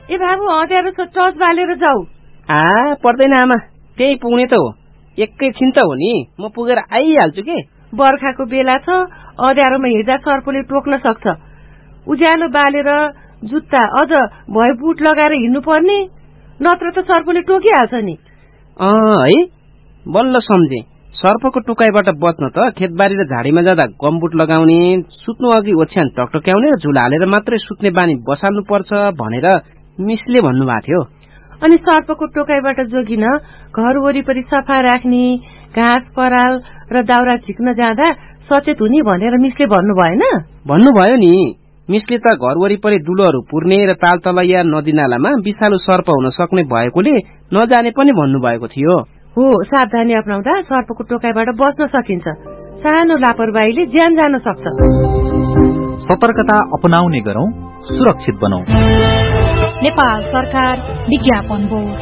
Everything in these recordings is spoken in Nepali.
ए बाबु अँध्यारो छ, टर्च बालेर जाऊ। पर्दैन आमा, त्यही पुग्ने त हो, एकैछिन त हो नि, म पुगेर आइहाल्छु के। बर्खाको बेला छ, अँध्यारोमा हिँड्दा सर्पले टोक्न सक्छ। उज्यालो बालेर जुत्ता अझ भए बुट लगाएर हिँड्नु पर्ने, नत्र त सर्पले टोकिहाल्छ नि। है, बल्ल सम्झे। सर्पको टोकाइबाट बच्न त खेतबारी र झाडीमा जाँदा गमबुट लगाउने, सुत्नु अघि ओछ्यान टकटक्याउने र झुला हालेर मात्रै सुत्ने बानी बसाल्नु पर्छ भनेर मिसले भन्नुभएको थियो। अनि सर्पको टोकाइबाट जोगिन घर वरिपरि सफा राख्ने, घाँस पराल र दाउरा झिक्न जाँदा सचेत हुने भनेर मिसले भन्नु भएन? भन्नुभयो नि। मिसले त घर वरिपरि दुलोहरू पुर्ने र तालतलैया नदीनालामा विषालु सर्प हुन सक्ने भएकोले नजाने पनि भन्नुभएको थियो। हो, सावधानी अपनाउँदा सर्पको टोकाइबाट बच्न सकिन्छ। सानो लापरवाहीले ज्यान जान सक्छ। सतर्कता अपनाउने गरौं, सुरक्षित बनौं। नेपाल सरकार विज्ञापन बोर्ड।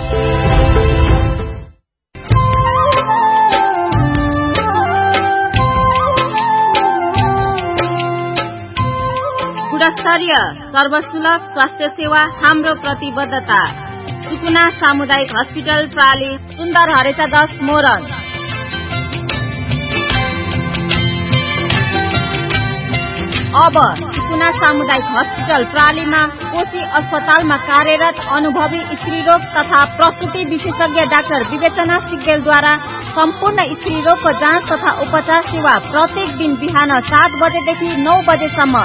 गुणस्तरीय सर्वसुलभ स्वास्थ्य सेवा हाम्रो प्रतिबद्धता। सुकुना सामुदायिक हस्पिटल प्राली, सुन्दर हरेचा 10 मोरङ। अब सुकुना सामुदायिक हस्पिटल प्रालीमा कोशी अस्पतालमा कार्यरत अनुभवी स्त्रीरोग तथा प्रसुति विशेषज्ञ डाक्टर विवेचना सिग्देलद्वारा सम्पूर्ण स्त्रीरोगको जाँच तथा उपचार सेवा प्रत्येक दिन बिहान 7 बजेदेखि 9 बजेसम्म।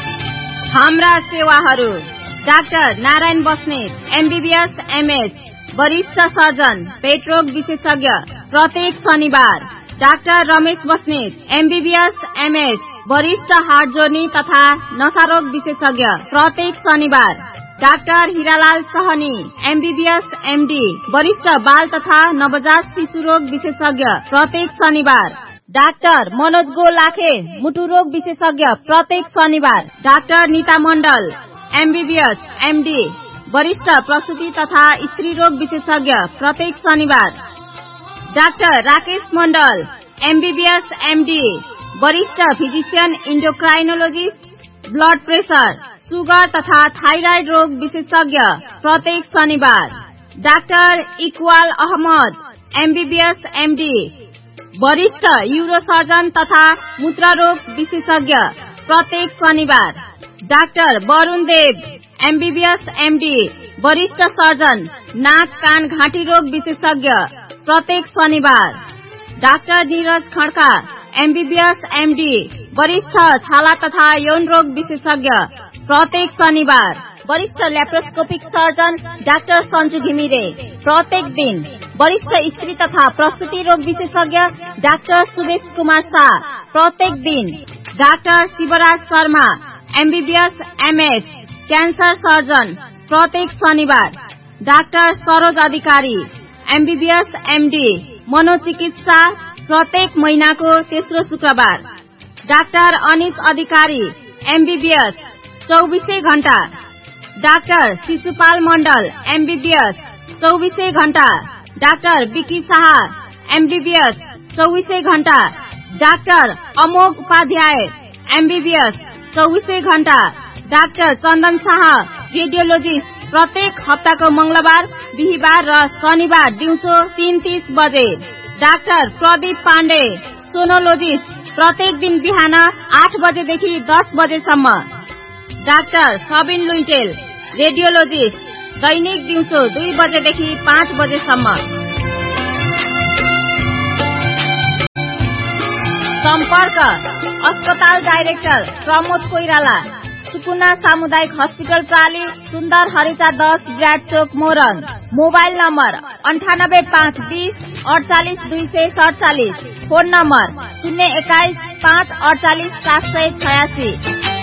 हाम्रा सेवाहरू: doctor Narayan Basnet, MBBS MS, वरिष्ठ सर्जन, पेटरोग विशेषज्ञ, प्रत्येक शनिबार। Doctor Ramesh Basnet, MBBS MS, वरिष्ठ हार्ट जोर्नी तथा नशारोग विशेषज्ञ, प्रत्येक शनिबार। Doctor Hiralal Sahni, MBBS MD, वरिष्ठ बाल तथा नवजात शिशु रोग विशेषज्ञ, प्रत्येक शनिबार। डाक्टर मनोज गोलाखे, मुटु रोग विशेषज्ञ, प्रत्येक शनिबार। डाक्टर नीता मण्डल, MBBS MD, वरिष्ठ प्रसुति तथा स्त्री रोग विशेषज्ञ, प्रत्येक शनिबार। डाक्टर राकेश मण्डल, MBBS MD, वरिष्ठ फिजिशियन इन्डोक्राइनोलोजिस्ट, ब्लड प्रेशर, सुगर तथा थाइराइड रोग विशेषज्ञ, प्रत्येक शनिबार। Doctor Iqbal Ahmad, MBBS MD, वरिष्ठ यूरोसर्जन तथा मूत्ररोग विशेषज्ञ, प्रत्येक शनिबार। डाक्टर वरुण देव, MBBS MD, वरिष्ठ सर्जन, नाक कान घाँटी रोग विशेषज्ञ, प्रत्येक शनिबार। Doctor Neeraj Khadka, MBBS MD, वरिष्ठ छाला तथा यौन रोग विशेषज्ञ, प्रत्येक शनिबार। वरिष्ठ laparoscopic surgeon doctor Sanju Ghimire, प्रत्येक दिन। वरिष्ठ स्त्री तथा प्रसुति रोग विशेषज्ञ डाक्टर सुवेश कुमार शाह, प्रत्येक दिन। Doctor Shivraj Sharma, MBBS MS, cancer surgeon, प्रत्येक शनिबार। डाक्टर सरोज अधिकारी, MBBS MD, मनोचिकित्सा, प्रत्येक महिनाको तेस्रो शुक्रबार। डाक्टर अनिस अधिकारी, MBBS, 24 घण्टा। डाक्टर शिशुपाल मण्डल, MBBS, 24 घण्टा। डाक्टर विकी शाह, MBBS, 24 घण्टा। डाक्टर अमोघ उपाध्याय, MBBS, 24 घण्टा। डाक्टर चन्दन शाह, रेडियोलोजिस्ट, प्रत्येक हप्ताको मंगलबार, बिहीबार र शनिबार दिउँसो 3:30 बजे। डाक्टर प्रदीप पाण्डे, सोनोलोजिस्ट, प्रत्येक दिन बिहान 8 बजेदेखि 10 बजेसम्म। डाक्टर सबिन लुइटेल, रेडियोलोजिस्ट, दैनिक दिउँसो 2 बजेदेखि 5 बजेसम्म। सम्पर्क: अस्पताल डाइरेक्टर प्रमोद कोइराला, सुकुना सामुदायिक हस्पिटल प्राली, सुन्दर हरेचा 10 ब्राड चोक Morang. Mobile number 9852 48 247। Phone number 021 5 48 786।